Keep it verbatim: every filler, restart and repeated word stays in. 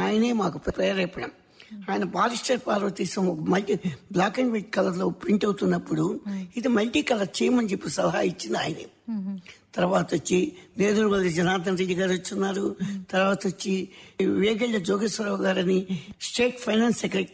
ఆయనే మాకు ప్రేరేపణ. ఆయన polyester Parvateesam multi black and white colour లో ప్రింట్ అవుతున్నప్పుడు ఇది మల్టీ కలర్ చేయమని చెప్పి సలహా ఇచ్చింది ఆయనే. తర్వాత వచ్చి నేదురుగల్లి జనార్దన్ రెడ్డి గారు వచ్చున్నారు. తర్వాత వచ్చి వేగళ్ల జోగేశ్వరరావు గారని స్టేట్ ఫైనాన్స్ సెక్రటరీ